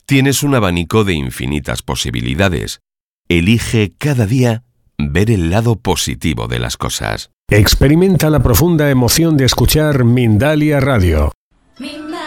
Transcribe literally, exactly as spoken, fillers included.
Tienes un abanico de infinitas posibilidades. Elige cada día ver el lado positivo de las cosas. Experimenta la profunda emoción de escuchar Mindalia Radio.